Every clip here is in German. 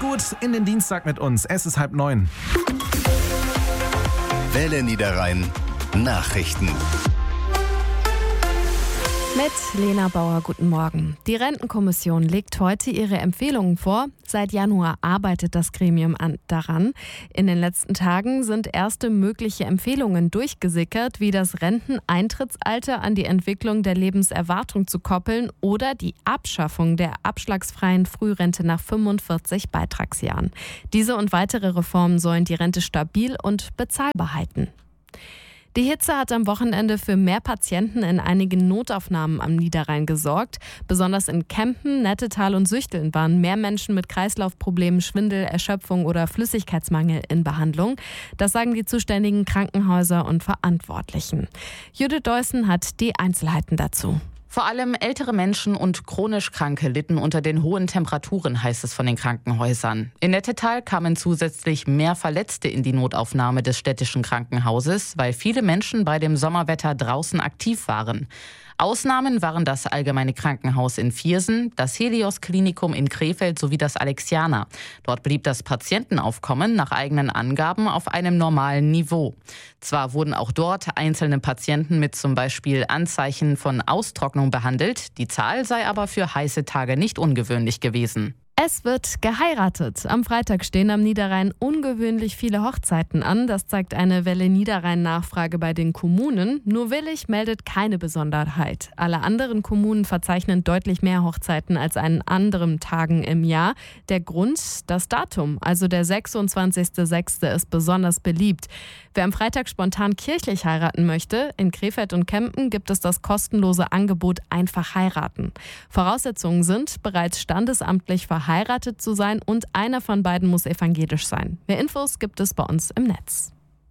gut in den Dienstag mit uns. Es ist 8:30. Welle Niederrhein Nachrichten. Mit Lena Bauer, guten Morgen. Die Rentenkommission legt heute ihre Empfehlungen vor. Seit Januar arbeitet das Gremium daran. In den letzten Tagen sind erste mögliche Empfehlungen durchgesickert, wie das Renteneintrittsalter an die Entwicklung der Lebenserwartung zu koppeln oder die Abschaffung der abschlagsfreien Frührente nach 45 Beitragsjahren. Diese und weitere Reformen sollen die Rente stabil und bezahlbar halten. Die Hitze hat am Wochenende für mehr Patienten in einigen Notaufnahmen am Niederrhein gesorgt. Besonders in Kempen, Nettetal und Süchteln waren mehr Menschen mit Kreislaufproblemen, Schwindel, Erschöpfung oder Flüssigkeitsmangel in Behandlung. Das sagen die zuständigen Krankenhäuser und Verantwortlichen. Judith Deussen hat die Einzelheiten dazu. Vor allem ältere Menschen und chronisch Kranke litten unter den hohen Temperaturen, heißt es von den Krankenhäusern. In Nettetal kamen zusätzlich mehr Verletzte in die Notaufnahme des städtischen Krankenhauses, weil viele Menschen bei dem Sommerwetter draußen aktiv waren. Ausnahmen waren das Allgemeine Krankenhaus in Viersen, das Helios-Klinikum in Krefeld sowie das Alexianer. Dort blieb das Patientenaufkommen nach eigenen Angaben auf einem normalen Niveau. Zwar wurden auch dort einzelne Patienten mit zum Beispiel Anzeichen von Austrocknung behandelt, die Zahl sei aber für heiße Tage nicht ungewöhnlich gewesen. Es wird geheiratet. Am Freitag stehen am Niederrhein ungewöhnlich viele Hochzeiten an. Das zeigt eine Welle Niederrhein-Nachfrage bei den Kommunen. Nur Willich meldet keine Besonderheit. Alle anderen Kommunen verzeichnen deutlich mehr Hochzeiten als an anderen Tagen im Jahr. Der Grund? Das Datum, also der 26.06. ist besonders beliebt. Wer am Freitag spontan kirchlich heiraten möchte, in Krefeld und Kempen gibt es das kostenlose Angebot Einfach heiraten. Voraussetzungen sind, bereits standesamtlich verheiratet zu sein und einer von beiden muss evangelisch sein. Mehr Infos gibt es bei uns im Netz.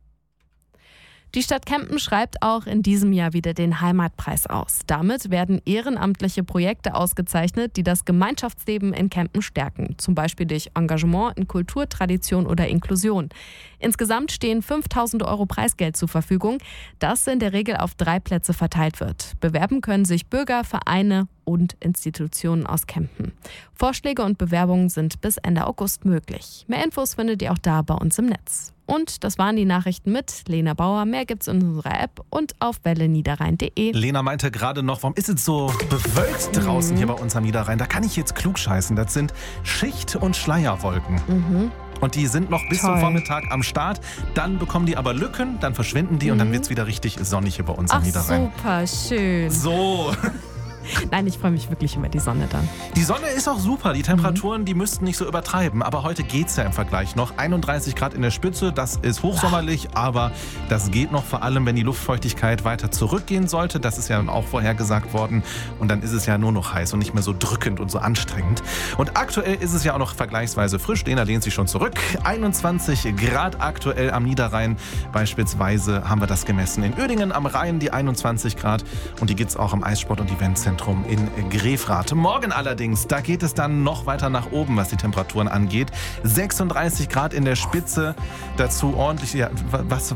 Die Stadt Kempen schreibt auch in diesem Jahr wieder den Heimatpreis aus. Damit werden ehrenamtliche Projekte ausgezeichnet, die das Gemeinschaftsleben in Kempen stärken. Zum Beispiel durch Engagement in Kultur, Tradition oder Inklusion. Insgesamt stehen 5.000 € Preisgeld zur Verfügung, das in der Regel auf 3 Plätze verteilt wird. Bewerben können sich Bürger, Vereine und Institutionen aus Kempen. Vorschläge und Bewerbungen sind bis Ende August möglich. Mehr Infos findet ihr auch da bei uns im Netz. Und das waren die Nachrichten mit Lena Bauer. Mehr gibt's in unserer App und auf welleniederrhein.de. Lena meinte gerade noch, warum ist es so bewölkt draußen hier bei uns am Niederrhein? Da kann ich jetzt klug scheißen. Das sind Schicht- und Schleierwolken. Und die sind noch bis zum Vormittag am Start. Dann bekommen die aber Lücken, dann verschwinden die und dann wird's wieder richtig sonnig hier bei uns am Niederrhein. Super schön. So. Nein, ich freue mich wirklich über die Sonne dann. Die Sonne ist auch super. Die Temperaturen, die müssten nicht so übertreiben. Aber heute geht's ja im Vergleich noch. 31 Grad in der Spitze, das ist hochsommerlich. Aber das geht noch, vor allem wenn die Luftfeuchtigkeit weiter zurückgehen sollte. Das ist ja dann auch vorhergesagt worden. Und dann ist es ja nur noch heiß und nicht mehr so drückend und so anstrengend. Und aktuell ist es ja auch noch vergleichsweise frisch. Lena lehnt sich schon zurück. 21 Grad aktuell am Niederrhein. Beispielsweise haben wir das gemessen in Uerdingen am Rhein, die 21 Grad. Und die gibt's auch am Eissport- und Eventzentrum in Grefrath. Morgen allerdings, da geht es dann noch weiter nach oben, was die Temperaturen angeht. 36 Grad in der Spitze, dazu ordentlich... Ja, was?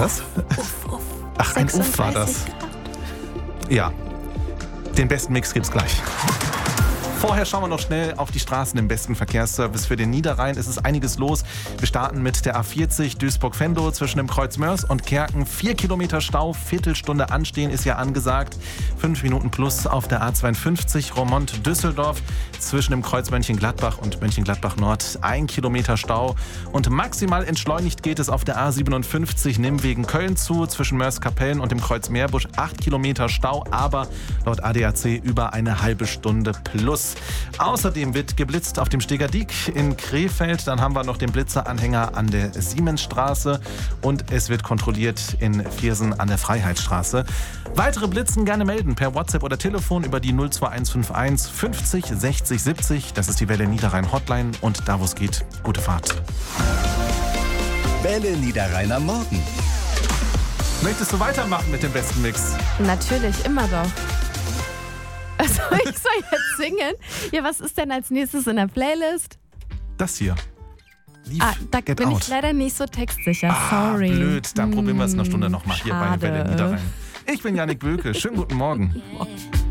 Ach, ein Uff war das. Ja, den besten Mix gibt's gleich. Vorher schauen wir noch schnell auf die Straßen im besten Verkehrsservice für den Niederrhein. Es ist einiges los. Wir starten mit der A40 Duisburg-Venlo zwischen dem Kreuz Mörs und Kerken. 4 Kilometer Stau, Viertelstunde anstehen ist ja angesagt. 5 Minuten plus auf der A52 Roermond-Düsseldorf zwischen dem Kreuz Mönchengladbach und Mönchengladbach-Nord. 1 Kilometer Stau. Und maximal entschleunigt geht es auf der A57 Nimwegen-Köln zu zwischen Mörs-Kapellen und dem Kreuz Meerbusch. 8 Kilometer Stau, aber laut ADAC über eine halbe Stunde plus. Außerdem wird geblitzt auf dem Stegerdiek in Krefeld. Dann haben wir noch den Blitzeranhänger an der Siemensstraße. Und es wird kontrolliert in Viersen an der Freiheitsstraße. Weitere Blitzen gerne melden per WhatsApp oder Telefon über die 02151 50 60 70. Das ist die Welle Niederrhein Hotline. Und da, wo es geht, gute Fahrt. Welle Niederrhein am Morgen. Möchtest du weitermachen mit dem besten Mix? Natürlich, immer doch. Also ich soll jetzt singen? Ja, was ist denn als nächstes in der Playlist? Das hier. Leave, da Get bin Out. ich leider nicht so textsicher, sorry. Blöd, dann probieren wir es eine Stunde nochmal hier bei schade. Welle Niederrhein. Ich bin Jannik Böke, schönen guten Morgen.